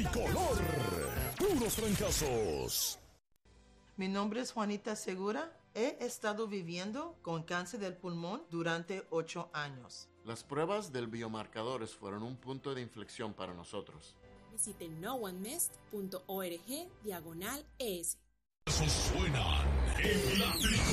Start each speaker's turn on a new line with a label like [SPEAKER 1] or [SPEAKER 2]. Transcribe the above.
[SPEAKER 1] Tricolor. Puros trancazos.
[SPEAKER 2] Mi nombre es Juanita Segura. He estado viviendo con cáncer del pulmón durante 8 años.
[SPEAKER 3] Las pruebas del biomarcadores fueron un punto de inflexión para nosotros.
[SPEAKER 4] Visite noonemest.org/ES.
[SPEAKER 1] Suenan en la Tricolor.